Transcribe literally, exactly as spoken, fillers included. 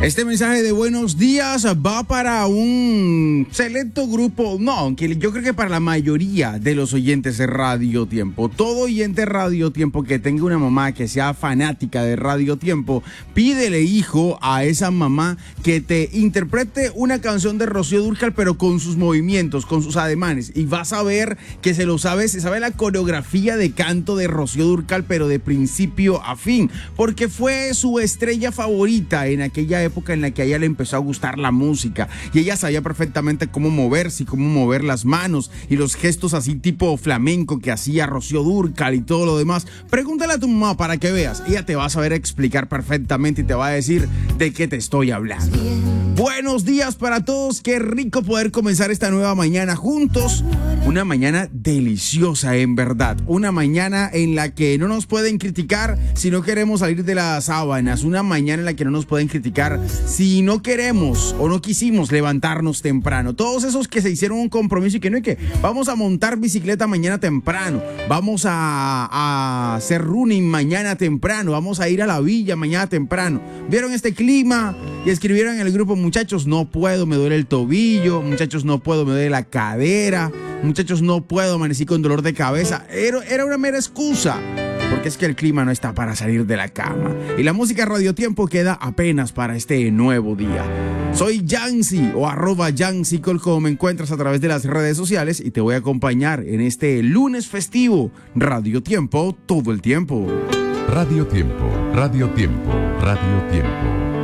Este mensaje de buenos días va para un selecto grupo, no, aunque yo creo que para la mayoría de los oyentes de Radio Tiempo. Todo oyente de Radio Tiempo que tenga una mamá que sea fanática de Radio Tiempo, pídele, hijo, a esa mamá que te interprete una canción de Rocío Dúrcal, pero con sus movimientos, con sus ademanes, y vas a ver que se lo sabe, se sabe la coreografía de canto de Rocío Dúrcal, pero de principio a fin, porque fue su estrella favorita en aquella época en la que a ella le empezó a gustar la música, y ella sabía perfectamente cómo moverse y cómo mover las manos y los gestos así tipo flamenco que hacía Rocío Dúrcal y todo lo demás. Pregúntale a tu mamá para que veas, ella te va a saber explicar perfectamente y te va a decir de qué te estoy hablando. Buenos días para todos, qué rico poder comenzar esta nueva mañana juntos, una mañana deliciosa en verdad, una mañana en la que no nos pueden criticar si no queremos salir de las sábanas, una mañana en la que no nos pueden criticar si no queremos o no quisimos levantarnos temprano. Todos esos que se hicieron un compromiso y que no hay que, vamos a montar bicicleta mañana temprano, vamos a, a hacer running mañana temprano, vamos a ir a la villa mañana temprano. ¿Vieron este clima? Y escribieron en el grupo: muchachos, no puedo, me duele el tobillo, muchachos, no puedo, me duele la cadera, muchachos, no puedo, amanecí con dolor de cabeza. Era, era una mera excusa, porque es que el clima no está para salir de la cama. Y la música Radio Tiempo queda apenas para este nuevo día. Soy Yancy o arroba Yancy Colco, me encuentras a través de las redes sociales y te voy a acompañar en este lunes festivo. Radio Tiempo, todo el tiempo. Radio Tiempo, Radio Tiempo, Radio Tiempo.